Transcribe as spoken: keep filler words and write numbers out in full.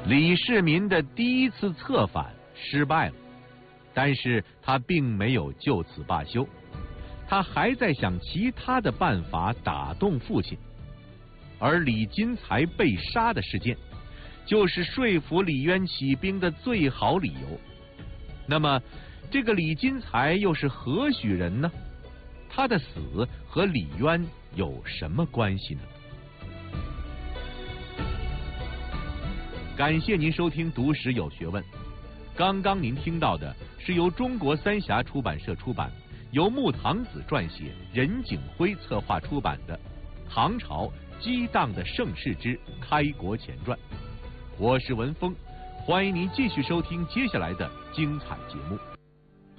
李世民的第一次策反失败了，但是他并没有就此罢休，他还在想其他的办法打动父亲。而李金才被杀的事件，就是说服李渊起兵的最好理由。那么，这个李金才又是何许人呢？他的死和李渊有什么关系呢？感谢您收听《读史有学问》。刚刚您听到的是由中国三峡出版社出版，由穆唐子撰写，任景辉策划出版的《唐朝激荡的盛世之开国前传》。我是文峰，欢迎您继续收听接下来的精彩节目。